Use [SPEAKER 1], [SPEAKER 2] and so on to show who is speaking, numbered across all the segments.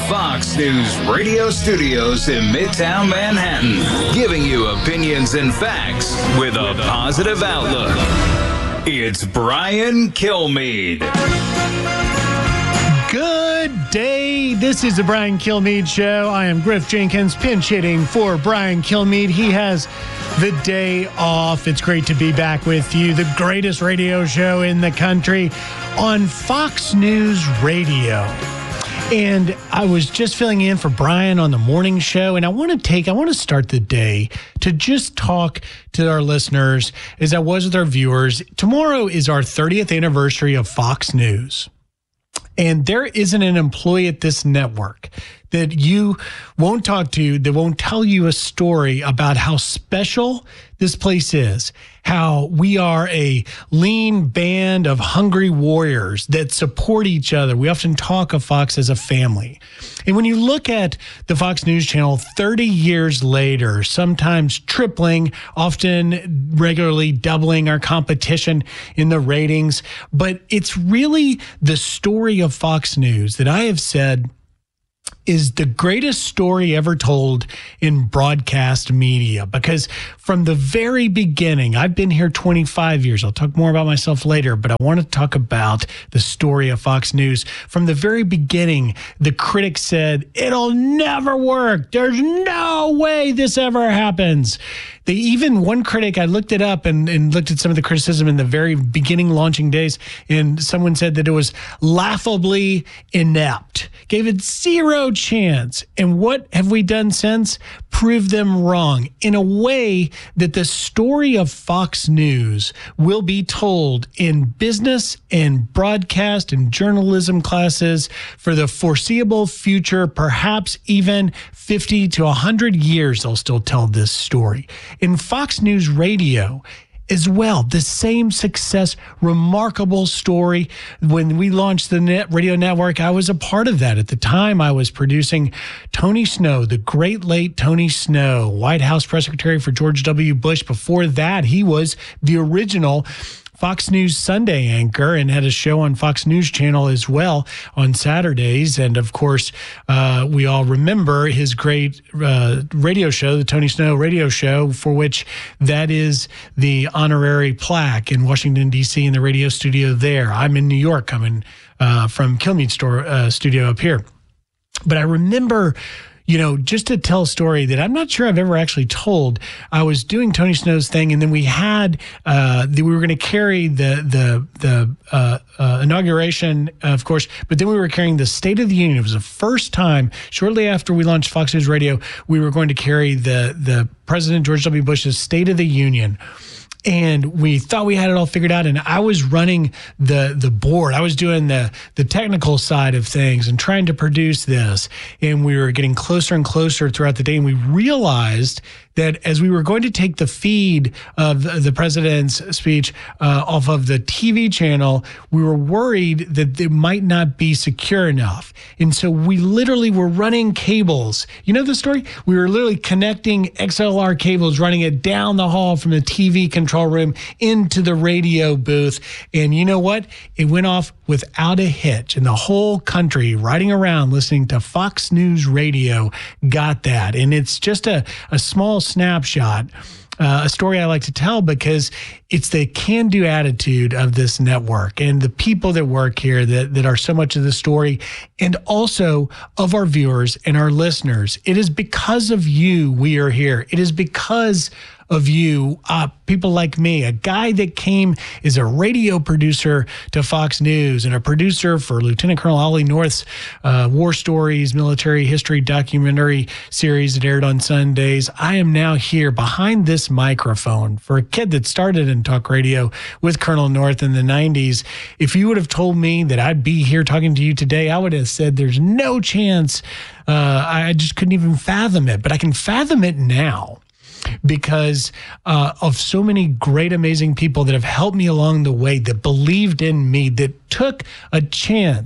[SPEAKER 1] Fox News radio studios in Midtown Manhattan, giving you opinions and facts with a positive outlook. It's Brian Kilmeade.
[SPEAKER 2] Good day. This is the Brian Kilmeade Show. I am Griff Jenkins, pinch hitting for Brian Kilmeade. He has the day off. It's great to be back with you. The greatest radio show in the country on Fox News Radio. And I was just filling in for Brian on the morning show, and I want to start the day to just talk to our listeners as I was with our viewers. Tomorrow is our 30th anniversary of Fox News. And there isn't an employee at this network that you won't talk to that won't tell you a story about how special this place is, how we are a lean band of hungry warriors that support each other. We often talk of Fox as a family. And when you look at the Fox News Channel 30 years later, sometimes tripling, often regularly doubling our competition in the ratings, but it's really the story of Fox News that I have said is the greatest story ever told in broadcast media, because from the very beginning, I've been here 25 years. I'll talk more about myself later, but I want to talk about the story of Fox News. From the very beginning, the critics said, it'll never work. There's no way this ever happens. One critic, I looked it up and looked at some of the criticism in the very beginning launching days, and someone said that it was laughably inept, gave it zero chance. And what have we done since? Proved them wrong in a way that the story of Fox News will be told in business and broadcast and journalism classes for the foreseeable future, perhaps even 50 to 100 years, they'll still tell this story. In Fox News Radio as well, the same success, remarkable story. When we launched the radio network, I was a part of that. At the time, I was producing Tony Snow, the great late Tony Snow, White House press secretary for George W. Bush. Before that, he was the original Fox News Sunday anchor and had a show on Fox News Channel as well on Saturdays. And of course, we all remember his great radio show, the Tony Snow radio show, for which that is the honorary plaque in Washington, D.C. in the radio studio there. I'm in New York, coming from Kilmeade studio up here. But I remember, just to tell a story that I'm not sure I've ever actually told. I was doing Tony Snow's thing, and then we had we were going to carry the inauguration, of course, but then we were carrying the State of the Union. It was the first time, shortly after we launched Fox News Radio, we were going to carry the President George W. Bush's State of the Union. And we thought we had it all figured out, and I was running the board. I was doing the technical side of things and trying to produce this. And we were getting closer and closer throughout the day, and we realized that as we were going to take the feed of the president's speech off of the TV channel, we were worried that it might not be secure enough. And so we literally were running cables. You know the story? We were literally connecting XLR cables, running it down the hall from the TV control room into the radio booth. And you know what? It went off without a hitch. And the whole country riding around listening to Fox News Radio got that. And it's just a small snapshot, a story I like to tell because it's the can-do attitude of this network and the people that work here that are so much of the story, and also of our viewers and our listeners. It is because of you we are here. It is because of you, people like me, a guy that came as a radio producer to Fox News and a producer for Lieutenant Colonel Ollie North's War Stories, military history documentary series that aired on Sundays. I am now here behind this microphone for a kid that started in talk radio with Colonel North in the 90s. If you would have told me that I'd be here talking to you today, I would have said there's no chance. I just couldn't even fathom it, but I can fathom it now, because of so many great, amazing people that have helped me along the way, that believed in me, that took a chance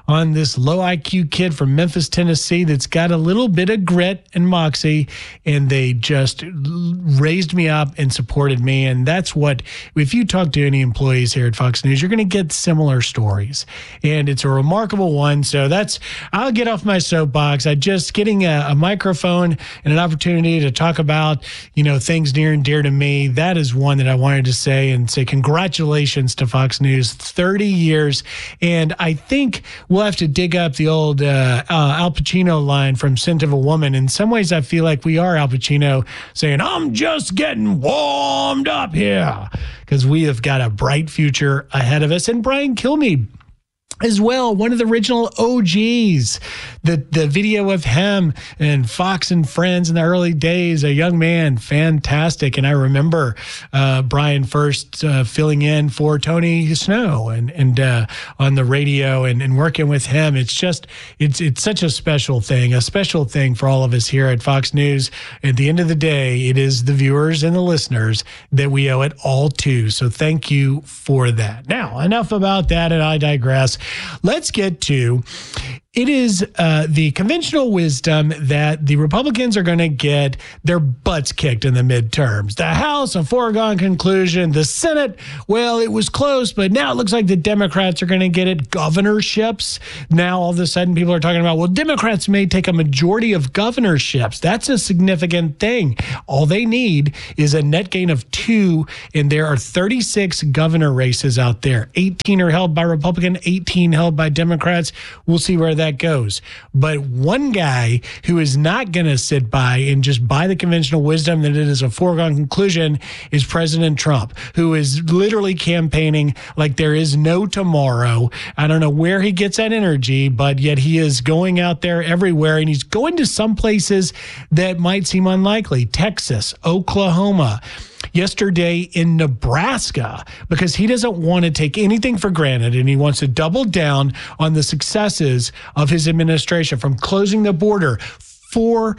[SPEAKER 2] on this low IQ kid from Memphis, Tennessee that's got a little bit of grit and moxie, and they just raised me up and supported me. And that's what, if you talk to any employees here at Fox News, you're going to get similar stories. And it's a remarkable one. So I'll get off my soapbox. I just getting a microphone and an opportunity to talk about, things near and dear to me. That is one that I wanted to say and say congratulations to Fox News, 30 years. And I think we'll have to dig up the old Al Pacino line from Scent of a Woman. In some ways, I feel like we are Al Pacino saying, I'm just getting warmed up here, because we have got a bright future ahead of us. And Brian Kilmeade as well, one of the original OGs. The video of him and Fox and Friends in the early days, a young man, fantastic. And I remember Brian first filling in for Tony Snow and on the radio and working with him. It's such a special thing for all of us here at Fox News. At the end of the day, it is the viewers and the listeners that we owe it all to. So thank you for that. Now, enough about that, and I digress. Let's get to, it is the conventional wisdom that the Republicans are going to get their butts kicked in the midterms. The House, a foregone conclusion. The Senate, well, it was close, but now it looks like the Democrats are going to get it. Governorships, now all of a sudden people are talking about, well, Democrats may take a majority of governorships. That's a significant thing. All they need is a net gain of 2, and there are 36 governor races out there. 18 are held by Republican, 18 held by Democrats. We'll see where that goes. But one guy who is not going to sit by and just buy the conventional wisdom that it is a foregone conclusion is President Trump, who is literally campaigning like there is no tomorrow. I don't know where he gets that energy, but yet he is going out there everywhere, and he's going to some places that might seem unlikely. Texas, Oklahoma, yesterday in Nebraska, because he doesn't want to take anything for granted, and he wants to double down on the successes of his administration, from closing the border for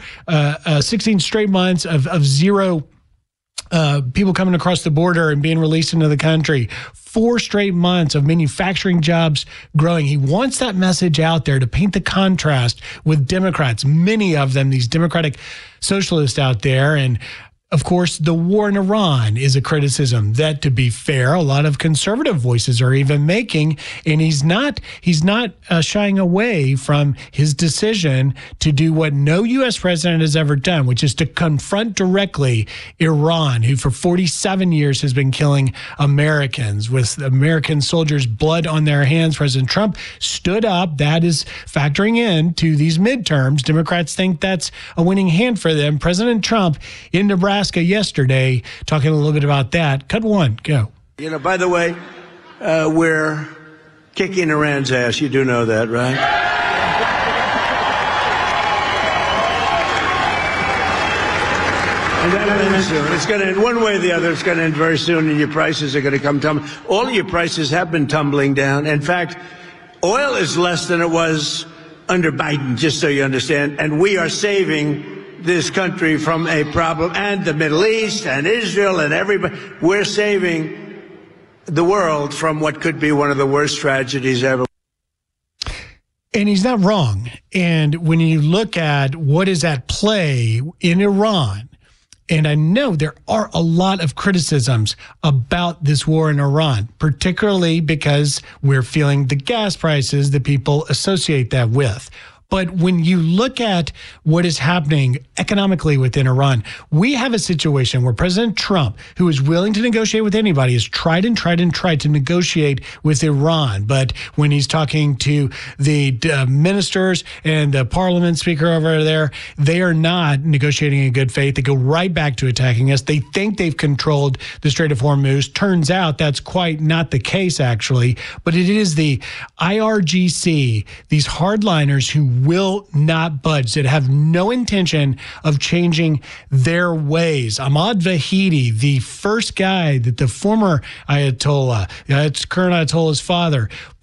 [SPEAKER 2] 16 straight months of zero people coming across the border and being released into the country, 4 straight months of manufacturing jobs growing. He wants that message out there to paint the contrast with Democrats, many of them, these Democratic socialists out there. And of course, the war in Iran is a criticism that, to be fair, a lot of conservative voices are even making, and he's not shying away from his decision to do what no U.S. president has ever done, which is to confront directly Iran, who for 47 years has been killing Americans with American soldiers' blood on their hands. President Trump stood up. That is factoring in to these midterms. Democrats think that's a winning hand for them. President Trump in Nebraska yesterday, talking a little bit about that. Cut 1, go.
[SPEAKER 3] By the way, we're kicking Iran's ass. You do know that, right? And that'll end soon. It's going to end one way or the other. It's going to end very soon, and your prices are going to come tumbling. All of your prices have been tumbling down. In fact, oil is less than it was under Biden, just so you understand. And we are saving this country from a problem, and the Middle East and Israel and everybody. We're saving the world from what could be one of the worst tragedies ever.
[SPEAKER 2] And he's not wrong. And when you look at what is at play in Iran, and I know there are a lot of criticisms about this war in Iran, particularly because we're feeling the gas prices that people associate that with. But when you look at what is happening economically within Iran, we have a situation where President Trump, who is willing to negotiate with anybody, has tried to negotiate with Iran. But when he's talking to the ministers and the parliament speaker over there, they are not negotiating in good faith. They go right back to attacking us. They think they've controlled the Strait of Hormuz. Turns out that's quite not the case, actually. But it is the IRGC, these hardliners who will not budge, that have no intention of changing their ways. Ahmad Vahidi, the first guy that the former Ayatollah, it's current Ayatollah's father,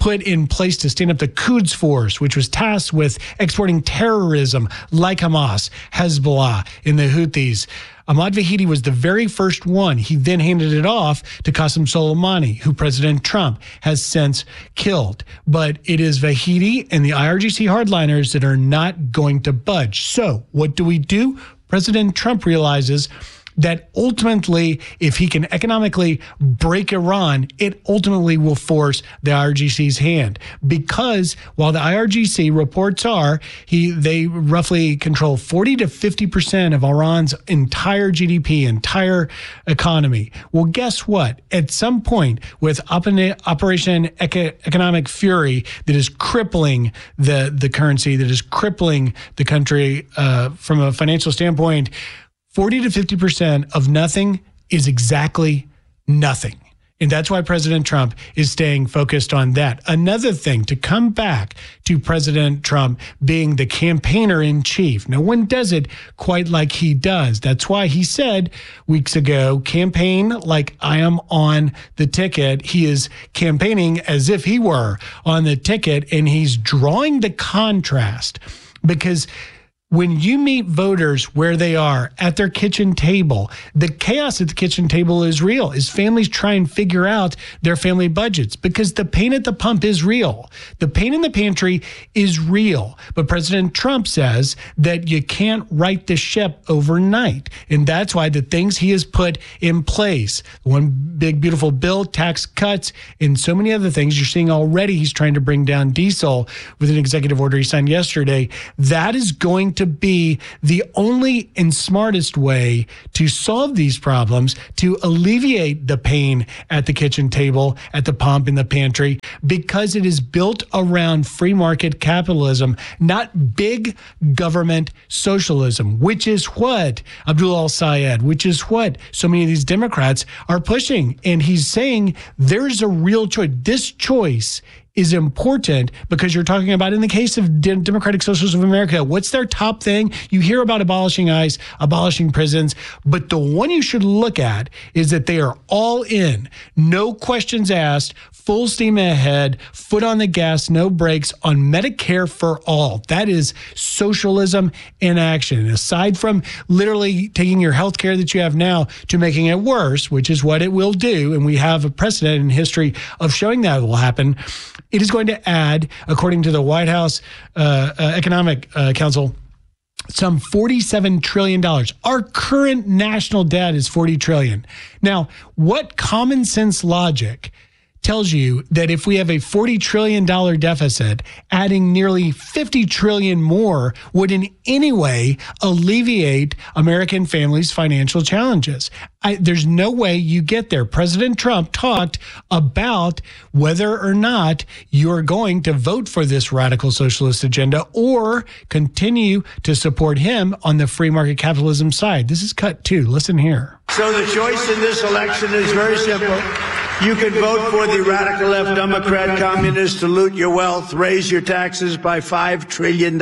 [SPEAKER 2] put in place to stand up the Quds Force, which was tasked with exporting terrorism like Hamas, Hezbollah, and the Houthis. Ahmad Vahidi was the very first one. He then handed it off to Qasem Soleimani, who President Trump has since killed. But it is Vahidi and the IRGC hardliners that are not going to budge. So what do? President Trump realizes that ultimately, if he can economically break Iran, it ultimately will force the IRGC's hand. Because while the IRGC reports are, they roughly control 40 to 50% of Iran's entire GDP, entire economy. Well, guess what? At some point, with Operation Economic Fury that is crippling the currency, that is crippling the country from a financial standpoint, 40 to 50% of nothing is exactly nothing. And that's why President Trump is staying focused on that. Another thing, to come back to President Trump being the campaigner in chief. No one does it quite like he does. That's why he said weeks ago, campaign like I am on the ticket. He is campaigning as if he were on the ticket, and he's drawing the contrast because when you meet voters where they are at their kitchen table, the chaos at the kitchen table is real as families try and figure out their family budgets, because the pain at the pump is real. The pain in the pantry is real. But President Trump says that you can't right the ship overnight. And that's why the things he has put in place, one big, beautiful bill, tax cuts, and so many other things you're seeing already, he's trying to bring down diesel with an executive order he signed yesterday. That is going to be the only and smartest way to solve these problems, to alleviate the pain at the kitchen table, at the pump, in the pantry, because it is built around free market capitalism, not big government socialism, which is what Abdul al-Sayed, which is what so many of these Democrats are pushing. And he's saying there's a real choice. This choice is important because you're talking about, in the case of Democratic Socialists of America, what's their top thing? You hear about abolishing ICE, abolishing prisons, but the one you should look at is that they are all in, no questions asked, full steam ahead, foot on the gas, no brakes on Medicare for all. That is socialism in action. And aside from literally taking your health care that you have now to making it worse, which is what it will do, and we have a precedent in history of showing that will happen, it is going to add, according to the White House Economic Council, some $47 trillion. Our current national debt is $40 trillion. Now, what common sense logic tells you that if we have a $40 trillion deficit, adding nearly $50 trillion more would in any way alleviate American families' financial challenges? There's no way you get there. President Trump talked about whether or not you're going to vote for this radical socialist agenda or continue to support him on the free market capitalism side. This is cut 2. Listen here.
[SPEAKER 3] So the choice in this election is very simple. You can vote for the radical left Democrat communists to loot your wealth, raise your taxes by $5 trillion,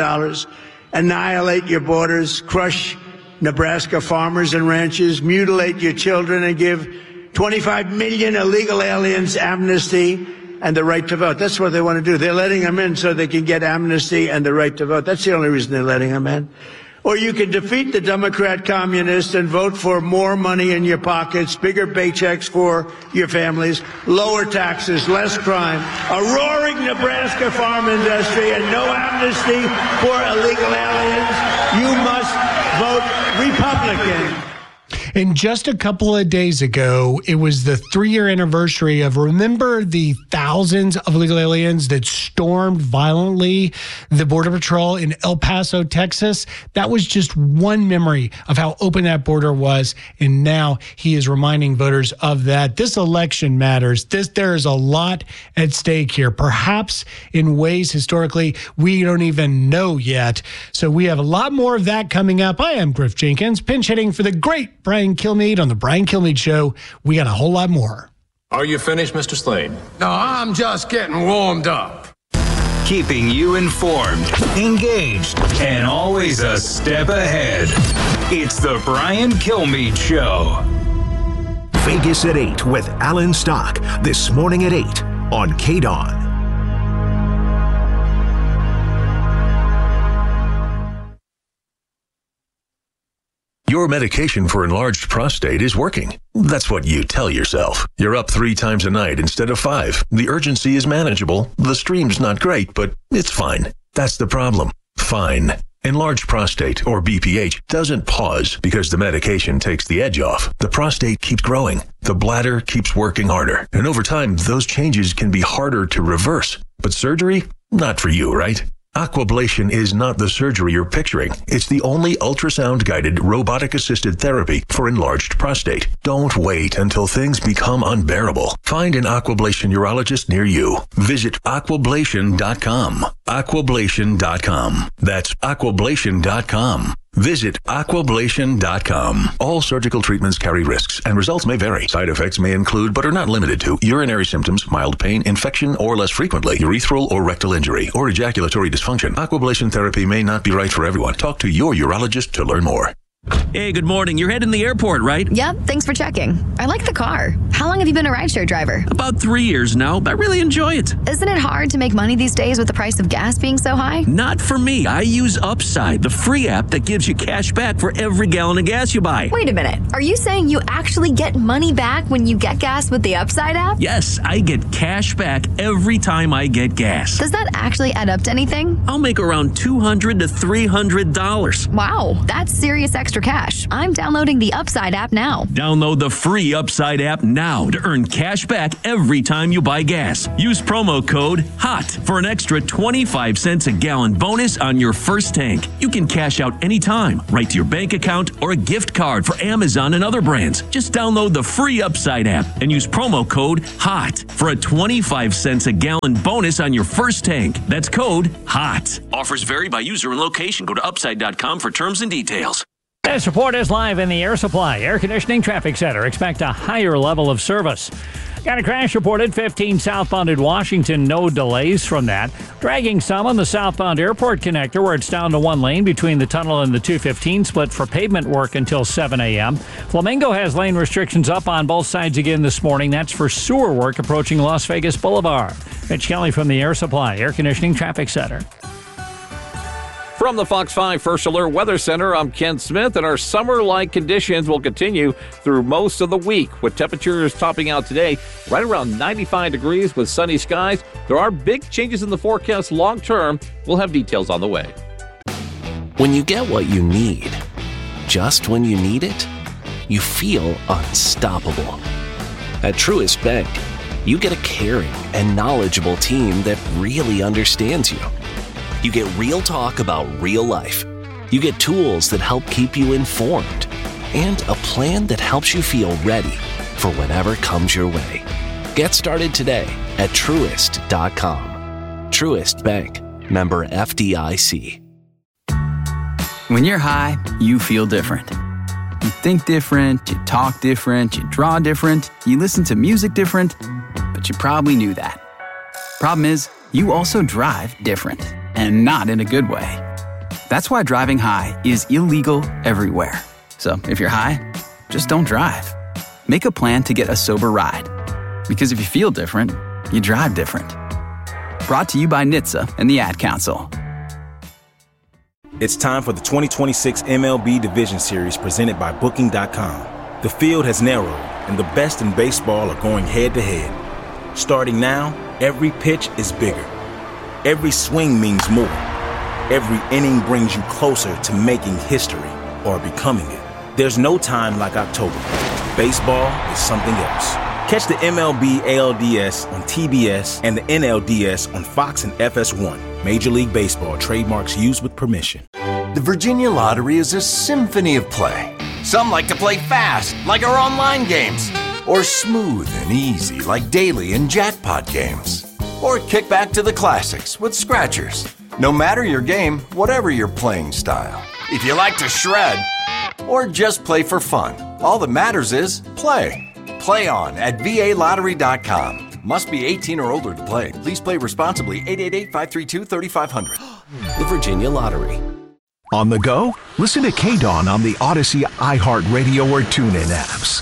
[SPEAKER 3] annihilate your borders, crush Nebraska farmers and ranchers, mutilate your children, and give 25 million illegal aliens amnesty and the right to vote. That's what they want to do. They're letting them in so they can get amnesty and the right to vote. That's the only reason they're letting them in. Or you can defeat the Democrat communists and vote for more money in your pockets, bigger paychecks for your families, lower taxes, less crime, a roaring Nebraska farm industry, and no amnesty for illegal aliens. You must vote Republican.
[SPEAKER 2] And just a couple of days ago, it was the 3-year anniversary of, remember the thousands of illegal aliens that stormed violently the Border Patrol in El Paso, Texas? That was just one memory of how open that border was. And now he is reminding voters of that. This election matters. There is a lot at stake here, perhaps in ways historically we don't even know yet. So we have a lot more of that coming up. I am Griff Jenkins, pinch hitting for the great Brian Kilmeade on the Brian Kilmeade Show. We got a whole lot more.
[SPEAKER 4] Are you finished, Mr. Slade?
[SPEAKER 5] No, I'm just getting warmed up.
[SPEAKER 1] Keeping you informed, engaged, and always a step ahead. It's the Brian Kilmeade Show.
[SPEAKER 6] Vegas at 8 with Alan Stock. This morning at 8 on KDON. Your medication for enlarged prostate is working. That's what you tell yourself. You're up 3 times a night instead of 5. The urgency is manageable. The stream's not great, but it's fine. That's the problem. Fine. Enlarged prostate, or BPH, doesn't pause because the medication takes the edge off. The prostate keeps growing. The bladder keeps working harder. And over time, those changes can be harder to reverse. But surgery? Not for you, right? Aquablation is not the surgery you're picturing. It's the only ultrasound-guided, robotic-assisted therapy for enlarged prostate. Don't wait until things become unbearable. Find an Aquablation urologist near you. Visit aquablation.com. Aquablation.com. That's aquablation.com. Visit aquablation.com. All surgical treatments carry risks, and results may vary. Side effects may include, but are not limited to, urinary symptoms, mild pain, infection, or less frequently, urethral or rectal injury, or ejaculatory dysfunction. Aquablation therapy may not be right for everyone. Talk to your urologist to learn more.
[SPEAKER 7] Hey, good morning. You're heading to the airport, right?
[SPEAKER 8] Yep, thanks for checking. I like the car. How long have you been a rideshare driver?
[SPEAKER 7] About 3 years now. I really enjoy it.
[SPEAKER 8] Isn't it hard to make money these days with the price of gas being so high?
[SPEAKER 7] Not for me. I use Upside, the free app that gives you cash back for every gallon of gas you buy.
[SPEAKER 8] Wait a minute. Are you saying you actually get money back when you get gas with the Upside app?
[SPEAKER 7] Yes, I get cash back every time I get gas.
[SPEAKER 8] Does that actually add up to anything?
[SPEAKER 7] I'll make around $200 to $300.
[SPEAKER 8] Wow, that's serious extra cash. I'm downloading the Upside app now.
[SPEAKER 7] Download the free Upside app now to earn cash back every time you buy gas. Use promo code HOT for an extra 25 cents a gallon bonus on your first tank. You can cash out anytime, right to your bank account or a gift card for Amazon and other brands. Just download the free Upside app and use promo code HOT for a 25 cents a gallon bonus on your first tank. That's code HOT. Offers vary by user and location. Go to upside.com for terms and details.
[SPEAKER 9] This report is live in the Air Supply Air Conditioning Traffic Center. Expect a higher level of service. Got a crash reported 15 southbound in Washington. No delays from that. Dragging some on the southbound airport connector where it's down to 1 lane between the tunnel and the 215 split for pavement work until 7 a.m. Flamingo has lane restrictions up on both sides again this morning. That's for sewer work approaching Las Vegas Boulevard. Mitch Kelly from the Air Supply Air Conditioning Traffic Center.
[SPEAKER 10] From the Fox 5 First Alert Weather Center, I'm Ken Smith, and our summer-like conditions will continue through most of the week, with temperatures topping out today right around 95 degrees with sunny skies. There are big changes in the forecast long-term. We'll have details on the way.
[SPEAKER 11] When you get what you need, just when you need it, you feel unstoppable. At Truist Bank, you get a caring and knowledgeable team that really understands you. You get real talk about real life. You get tools that help keep you informed and a plan that helps you feel ready for whatever comes your way. Get started today at Truist.com. Truist Bank, member FDIC.
[SPEAKER 12] When you're high, you feel different. You think different, you talk different, you draw different, you listen to music different, but you probably knew that. Problem is, you also drive different. And not in a good way. That's why driving high is illegal everywhere. So if you're high, just don't drive. Make a plan to get a sober ride. Because if you feel different, you drive different. Brought to you by NHTSA and the Ad Council.
[SPEAKER 13] It's time for the 2026 MLB Division Series presented by Booking.com. The field has narrowed, and the best in baseball are going head-to-head. Starting now, every pitch is bigger. Every swing means more. Every inning brings you closer to making history or becoming it. There's no time like October. Baseball is something else. Catch the MLB ALDS on TBS and the NLDS on Fox and FS1. Major League Baseball trademarks used with permission.
[SPEAKER 14] The Virginia Lottery is a symphony of play. Some like to play fast, like our online games, or smooth and easy, like daily and jackpot games. Or kick back to the classics with Scratchers. No matter your game, whatever your playing style. If you like to shred, or just play for fun, all that matters is play. Play on at VALottery.com. Must be 18 or older to play. Please play responsibly. 888-532-3500.
[SPEAKER 11] The Virginia Lottery.
[SPEAKER 15] On the go? Listen to KDAWN on the Odyssey, iHeartRadio, or TuneIn apps.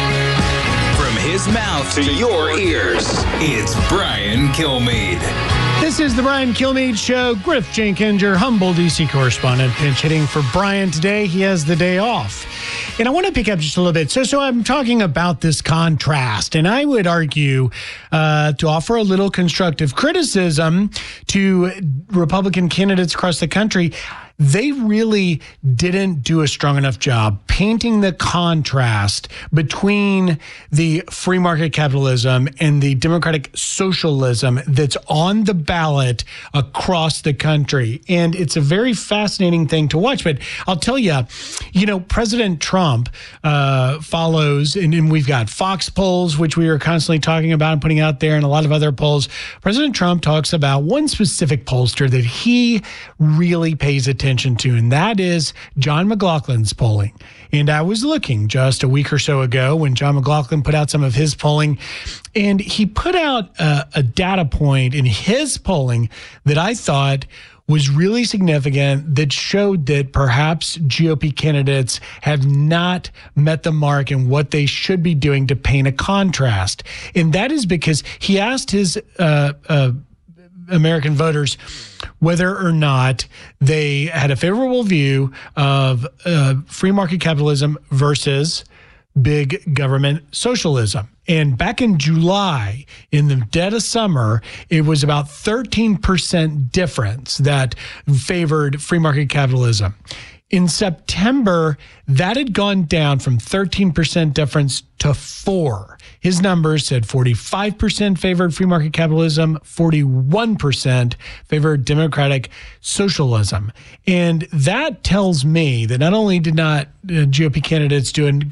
[SPEAKER 1] His mouth to your ears. It's Brian Kilmeade.
[SPEAKER 2] This is the Brian Kilmeade Show. Griff Jenkins, your humble D.C. correspondent, pinch hitting for Brian today. He has the day off. And I want to pick up just a little bit. So I'm talking about this contrast, and I would argue to offer a little constructive criticism to Republican candidates across the country. They really didn't do a strong enough job painting the contrast between the free market capitalism and the democratic socialism that's on the ballot across the country. And it's a very fascinating thing to watch. But I'll tell you, President Trump follows, and we've got Fox polls, which we are constantly talking about and putting out there, and a lot of other polls. President Trump talks about one specific pollster that he really pays attention to, and that is John McLaughlin's polling. And I was looking just a week or so ago when John McLaughlin put out some of his polling, and he put out a data point in his polling that I thought was really significant, that showed that perhaps GOP candidates have not met the mark in what they should be doing to paint a contrast. And that is because he asked his American voters whether or not they had a favorable view of free market capitalism versus big government socialism. And back in July, in the dead of summer, it was about 13% difference that favored free market capitalism. In September, that had gone down from 13% difference to 4%. His numbers said 45% favored free market capitalism, 41% favored democratic socialism. And that tells me that not only did not GOP candidates do